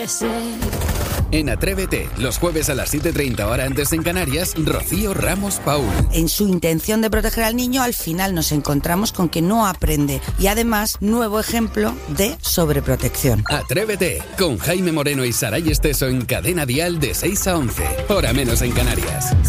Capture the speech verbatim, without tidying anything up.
En Atrévete, los jueves a las siete y treinta hora antes en Canarias, Rocío Ramos Paul. En su intención de proteger al niño, al final nos encontramos con que no aprende y además, nuevo ejemplo de sobreprotección. Atrévete, con Jaime Moreno y Saray Esteso en Cadena Dial de seis a once, hora menos en Canarias.